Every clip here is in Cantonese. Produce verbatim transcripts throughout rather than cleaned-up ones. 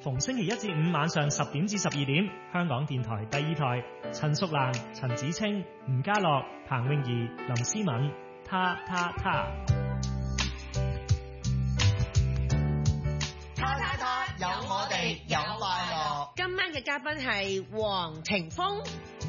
逢星期一至五晚上十點至十二點，香港電台第二台，陳淑蘭、陳子清、吳家樂、彭詠儀、林思敏，他他他。 他他他，有我哋有快樂。 今晚嘅嘉賓係黃庭鋒。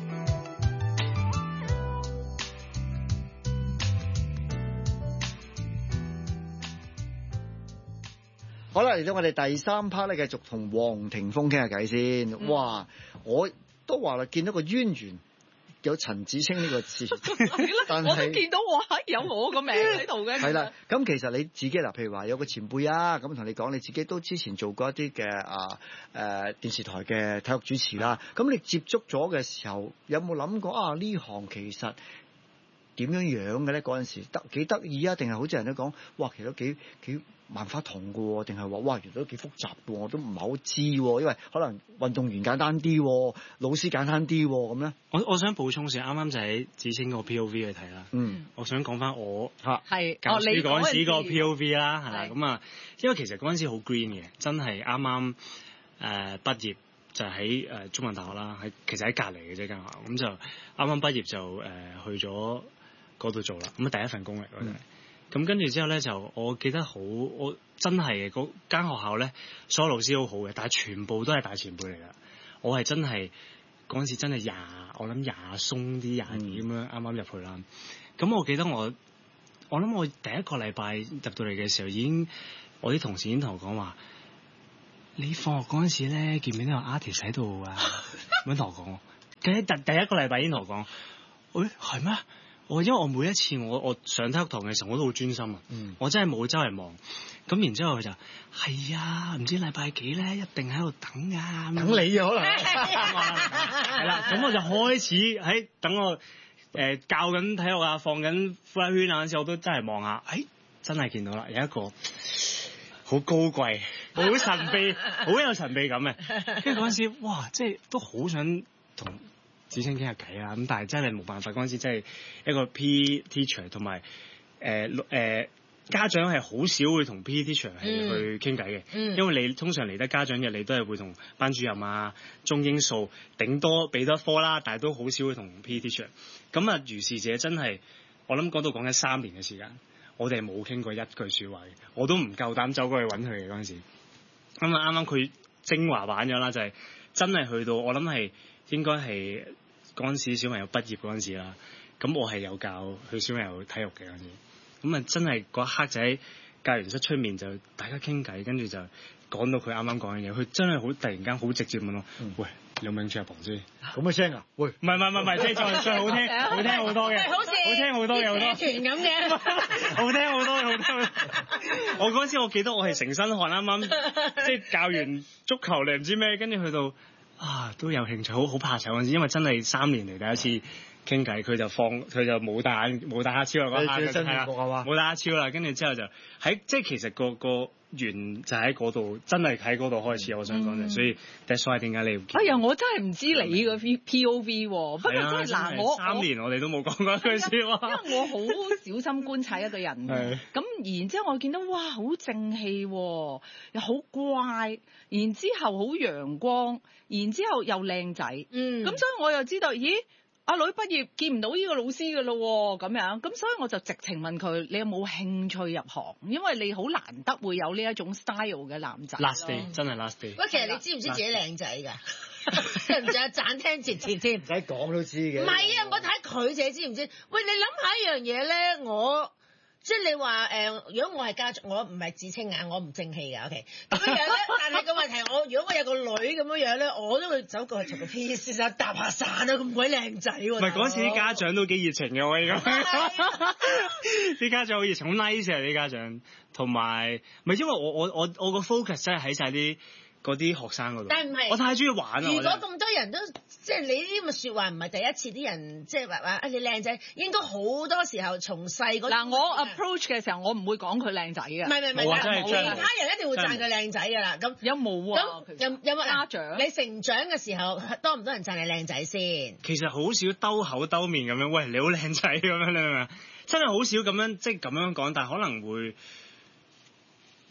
好啦，嚟到我哋第三 part 咧，繼續同黃庭鋒傾下偈先。嗯、哇，我都話啦，見到個淵源有陳子清呢個字，但係我都見到哇，有我個名喺度嘅。係啦，咁其實你自己嗱，譬如話有個前輩啊，咁同你講，你自己都之前做過一啲嘅啊誒電視台嘅體育主持啦。咁你接觸咗嘅時候，有冇諗過啊？呢行其實點樣樣嘅咧？嗰陣時得幾得意啊？定係好似人都講，哇，其實都幾幾萬花筒嘅喎？定係話哇，原來都幾複雜嘅喎？我都唔係好知喎，因為可能運動員簡單啲，老師簡單啲咁咧。 我我想補充先，啱啱就喺子清個 P O V 去睇啦。嗯，我想講翻我嚇係教書嗰陣時個 P O V 啦，係啦咁啊，因為其實嗰陣時好 green 嘅，真係啱啱誒畢業就喺誒、呃、中文大學啦，喺其實喺隔離嘅啫間學校，咁就啱啱畢業就誒、呃、去咗嗰度做啦，咁啊第一份工嚟嗰陣。嗯咁跟住之後咧，就我記得好，我真係嗰間學校咧，所有老師好好嘅，但係全部都係大前輩嚟㗎。我係真係嗰陣時真係廿，我諗廿鬆啲廿幾咁樣啱啱入去啦。咁、嗯、我記得我，我諗我第一個禮拜入到嚟嘅時候，已經我啲同事已經同我講話，你放學嗰陣時咧，見唔見到有 artist 喺度啊？咁樣同我講。第一第第一個禮拜已經同我講，誒係咩？我因為我每一次我我上體育堂嘅時候我都好專心啊，嗯、我真係冇周圍望，咁然之後佢就係啊，唔知禮拜幾咧，一定喺度等啊，等你啊可能係啦，咁我就開始喺等我誒、呃、教緊體育啊，放緊呼啦圈啊嗰陣時，我都真係望下，誒、哎、真係見到啦，有一個好高貴、好神秘、好有神秘感嘅，跟住嗰陣時哇，即係都好想同子清傾下偈啊，咁但係真係冇辦法，嗰陣時真係一個 P E teacher 同埋誒誒家長係好少會同 P E teacher 係去傾偈嘅，嗯、因為你通常嚟得家長日，你都係會同班主任啊、中英數頂多俾多科啦，但係都好少會同 P E teacher。咁啊，如是者真係我諗嗰度講緊三年嘅時間，我哋係冇傾過一句説話嘅，我都唔夠膽走過去揾佢嘅嗰陣時。咁啊，啱啱佢精華版咗啦，就係、是、真係去到我諗係。應該係嗰陣時小朋友畢業嗰陣時啦，咁我係有教佢小朋友體育嘅嗰陣時，咁啊真係嗰一刻就喺教員室出面就大家傾偈，跟住就講到佢啱啱講嘅嘢，佢真係好突然間好直接問我，嗯、喂，你有冇興趣入行先？咁嘅聲啊？喂，唔係唔係唔係，即係再再好聽，好聽好多嘅，好似好聽好多嘅好多，團咁嘅，好聽好多嘅好多。我嗰陣時我記得我係成身汗，啱啱即係教完足球你唔知咩，跟住去到。啊，都有興趣，好好怕醜嗰陣時，因為真係三年嚟第一次傾偈，佢就放佢就冇戴冇戴黑超啦嗰刻，係啦，冇戴黑超啦，跟住之後就喺即係其實個個緣就喺嗰度，真係喺嗰度開始。嗯、我想講就，所以 that's why 點解你？哎呀，我真係唔知你個 P O V 喎，不過真係嗱，我三年我哋都冇講過一句説話，因為我好小心觀察一個人，咁然之後我見到哇，好正氣，又好乖，然之後好陽光，然之後又靚仔，嗯，咁所以我又知道，咦？阿女畢業見唔到呢個老師嘅咯，咁樣，咁所以我就直情問佢：你有冇興趣入行？因為你好難得會有呢一種 style 嘅男仔。Last day 真係 last day。喂，其實你知唔知自己靚仔㗎？知唔知啊？斬聽截切添，唔使講都知嘅。唔係啊，我睇佢自己知唔知？喂，你諗下一樣嘢咧，我。即係你話誒、呃，如果我係家長，我唔係自稱啊，我唔正氣嘅，OK。咁樣咧，但係個問題，我如果我有個女咁樣樣咧，我都會走過去同個 P 先生搭下傘啊，咁鬼靚仔喎。唔係嗰陣時啲家長都幾熱情嘅，我而家啲家長好熱情，好 nice 啊啲家長，同埋唔係因為我我我我個 focus 真係喺晒啲嗰啲學生嗰度。但係唔係我太中意玩啦。如果咁多人都即係你呢啲咁嘅説話唔係第一次，啲人即係話話啊你靚仔，應該好多時候從細嗰嗱我 approach 嘅時候，我唔會講佢靚仔嘅。唔係唔係唔係，其他人一定會讚佢靚仔㗎啦。咁有冇啊？咁有有冇家長？你成長嘅時候多唔多人讚你靚仔先？其實好少兜口兜面咁樣，喂你好靚仔咁樣，你明唔明？真係好少咁樣即係咁樣講，但係可能會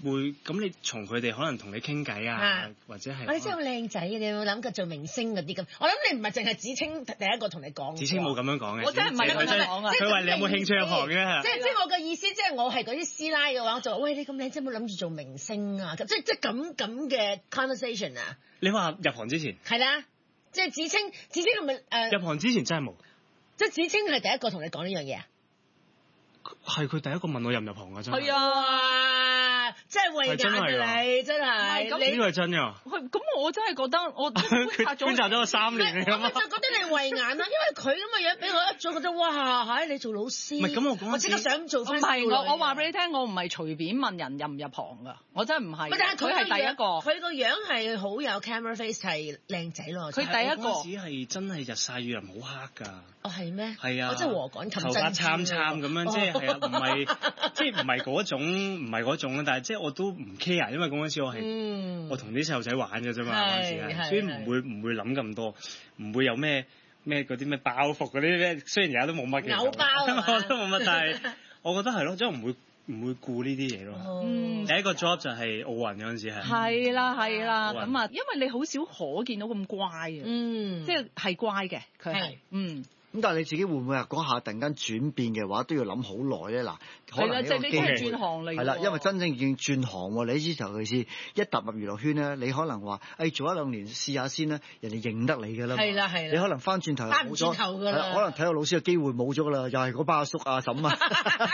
會咁你從佢哋可能同你傾偈啊，或者係我哋真係好靚仔嘅，你有冇諗過做明星嗰啲咁？我諗你唔係淨係子清第一個同你講。 子清冇咁樣講嘅， 我真係唔係咁樣講啊！ 佢話你有冇興趣入行嘅？ 即係即係我嘅意思，即係我係嗰啲師奶嘅話，我就話喂，你咁靚仔，有冇諗住做明星啊？即係即係咁咁嘅 conversation 啊！ 你話入行之前係啦，即係子清，子清係咪誒？ 入行之前真係冇。即係子清係第一個同你講呢樣嘢啊？ 係佢第一個問我入唔入行㗎，真係。 係啊，真係慧眼啊你，真係。 呢個係真㗎。 咁我真係覺得我觀察咗觀察咗我三年嚟㗎嘛。 我就覺得你慧眼啦，因為佢咁嘅樣俾我一早覺得哇，嚇你做老師。 唔係咁，我講我即刻想做翻。 唔係我我話俾你聽，我唔係隨便問人入唔入行㗎，我真係唔係。 但係佢係第一個。 佢個樣係好有 camera face，係靚仔咯。 佢第一個。 嗰陣時係真係日曬雨淋好黑㗎。 哦，係咩？ 係啊。 我真係和趕琴頭髮參參咁樣，即係係啊，唔係即係唔係嗰種，唔係嗰種啦。但係即係我都唔 care，因為嗰陣時我係、嗯、我同啲細路仔玩嘅啫嘛，嗰陣時係，所以唔會唔會諗咁多，唔會有咩咩嗰啲咩包袱嗰啲咧。雖然而家都冇乜嘅， 扭包我都冇乜，但係我覺得係咯，即係唔會唔會顧呢啲嘢咯。嗯、第一個 job 就係奧運嗰陣時係。 係啦係啦，咁啊，因為你好少可見到咁乖嘅， 嗯， 即係係乖嘅，佢係，嗯。 咁但係你自己會唔會啊？嗰下突然間轉變嘅話，都要諗好耐咧。嗱，可能呢個機會轉行嚟， 係啦，因為真正已經轉行喎。你知尤其是一踏入娛樂圈咧，你可能話誒、哎、做一兩年試下先啦，人哋認得你㗎啦。 係啦係啦。 你可能翻轉頭翻唔轉頭㗎啦。 可能睇下老師嘅機會冇咗㗎啦，又係嗰班阿叔阿嬸啊。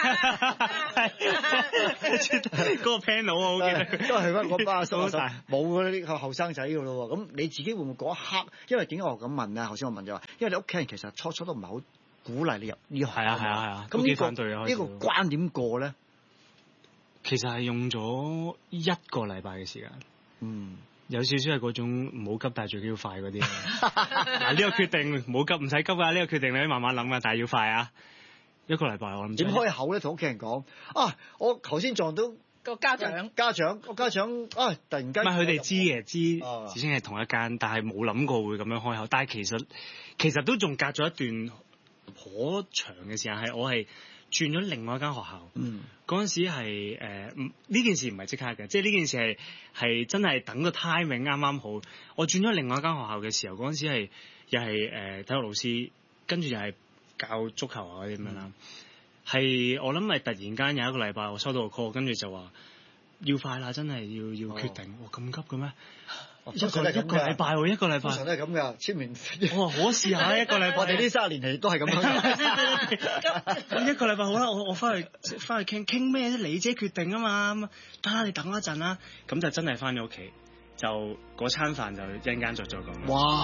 嗰個 panel 啊，我記得都係翻嗰班阿叔阿嬸，冇嗰啲後生仔㗎咯喎。咁你自己會唔會嗰一刻？因為點解我咁問啊？頭先我問就話，因為你屋企人其實初初都唔係好鼓勵你入呢行。 係啊係啊係啊。 咁呢個呢個關點過咧？ 其實係用咗一個禮拜嘅時間。嗯。有少少係嗰種唔好急，但係最緊要快嗰啲。嗱，呢個決定唔好急，唔使急啊！呢個決定你慢慢諗啊，但係要快啊！一個禮拜我諗。點開口咧？同屋企人講啊！我頭先撞到個家長， 家長個家長啊！突然間。 唔係佢哋知嘅，知子清係同一間，但係冇諗過會咁樣開口。但係其實其實都仲隔咗一段頗長嘅時間，係我係轉咗另外一間學校。嗯。嗰陣時係誒呢件事唔係即刻嘅，即係呢件事係係真係等個 timing 啱啱好。我轉咗另外一間學校嘅時候，嗰陣時係又係誒體育老師，跟住又係教足球啊嗰啲咁樣啦。係、嗯、我諗係突然間有一個禮拜，我收到個 call，跟住就話要快啦，真係要要決定。哇、哦，咁急嘅咩？一個一個禮拜喎，一個禮拜。通常都係咁㗎，簽完。 我話我試下一個禮拜。 我哋呢三十年嚟都係咁樣。 咁一個禮拜好啦，我我翻去翻去傾傾咩啫？你自己決定啊嘛。得啦，你等一陣啦。咁就真係翻咗屋企，就嗰餐飯就一陣間再再講。哇！